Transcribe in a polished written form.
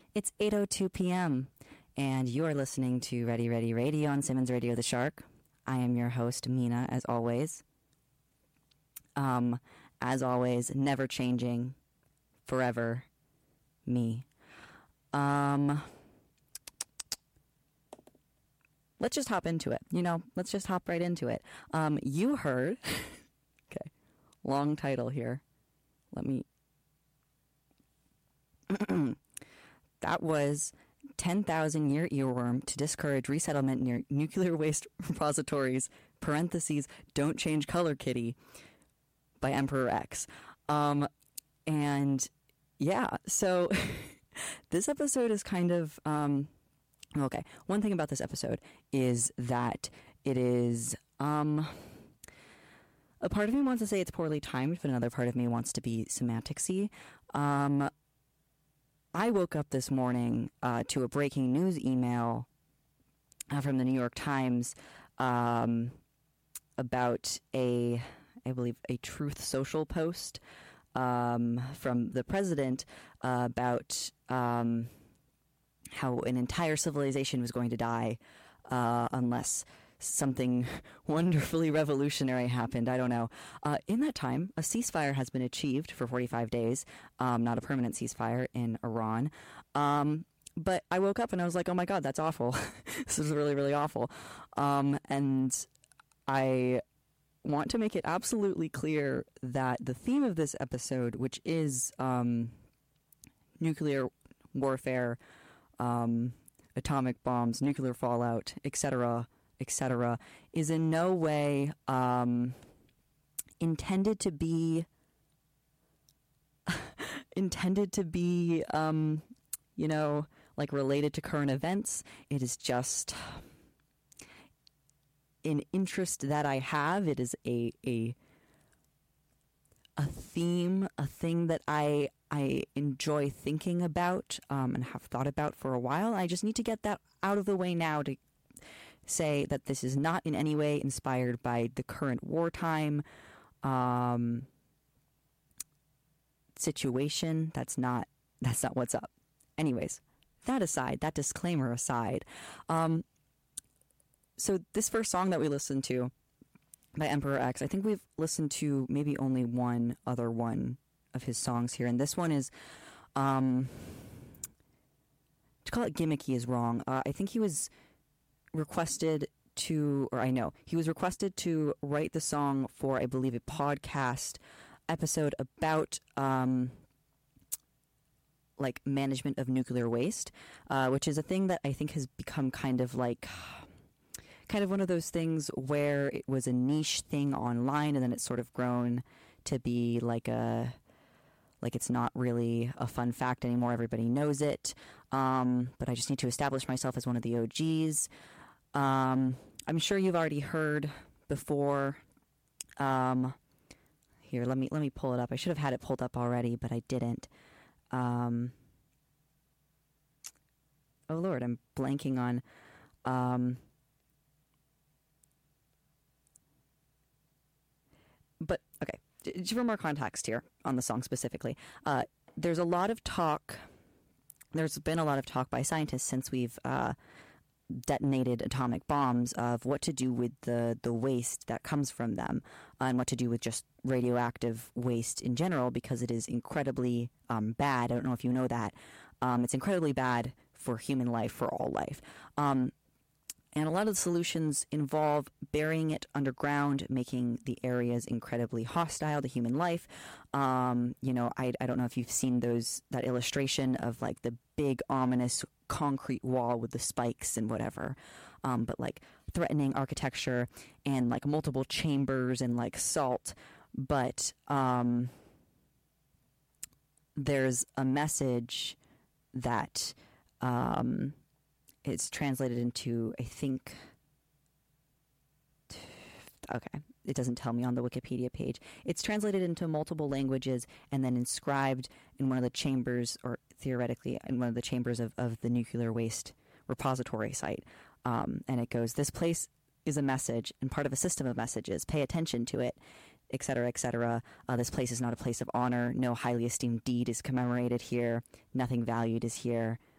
It's 8:02 p.m. and you're listening to Ready Ready Radio on Simmons Radio the Shark. I am your host, Mina, as always. As always, never changing, forever, me. Let's just hop into it. Let's just hop right into it. You heard, okay, long title here. Let me, that was 10,000 Year Earworm to Discourage Resettlement Near Nuclear Waste Repositories, parentheses, Don't Change Color Kitty, by Emperor X. And yeah, so this episode is kind of, okay, one thing about this episode is that it is, a part of me wants to say it's poorly timed, but another part of me wants to be semanticsy. I woke up this morning to a breaking news email from the New York Times about I believe, a Truth Social post from the president about how an entire civilization was going to die unless something wonderfully revolutionary happened. I don't know. In that time, a ceasefire has been achieved for 45 days, not a permanent ceasefire in Iran. But I woke up and I was like, oh my God, that's awful. This is really, really awful. And I want to make it absolutely clear that the theme of this episode, which is nuclear warfare, atomic bombs, nuclear fallout, etc., is in no way intended to be like related to current events. It is just an interest that I have. It is a theme, a thing that I enjoy thinking about and have thought about for a while. I just need to get that out of the way now to say that this is not in any way inspired by the current wartime situation. That's not what's up. Anyways, that aside, that disclaimer aside, so this first song that we listened to by Emperor X, I think we've listened to maybe only one other one of his songs here, and this one is to call it gimmicky is wrong. I think he was requested to write the song for, I believe, a podcast episode about like management of nuclear waste, which is a thing that I think has become kind of one of those things where it was a niche thing online and then it's sort of grown to be like it's not really a fun fact anymore. Everybody knows it. But I just need to establish myself as one of the OGs. I'm sure you've already heard before. Here, let me pull it up. I should have had it pulled up already, but I didn't. Oh Lord, I'm blanking on. But okay, for more context here on the song specifically, there's been a lot of talk by scientists since we've detonated atomic bombs of what to do with the waste that comes from them, and what to do with just radioactive waste in general, because it is incredibly bad. I don't know if you know that. It's incredibly bad for human life, for all life. And a lot of the solutions involve burying it underground, making the areas incredibly hostile to human life. I don't know if you've seen that illustration of like the big ominous concrete wall with the spikes and whatever, but like threatening architecture and like multiple chambers and like salt. But there's a message that it's translated into, I think, okay, it doesn't tell me on the Wikipedia page. It's translated into multiple languages and then inscribed in one of the chambers, or theoretically in one of the chambers of the nuclear waste repository site. And it goes, this place is a message and part of a system of messages. Pay attention to it, etc., etc. This place is not a place of honor. No highly esteemed deed is commemorated here. Nothing valued is here.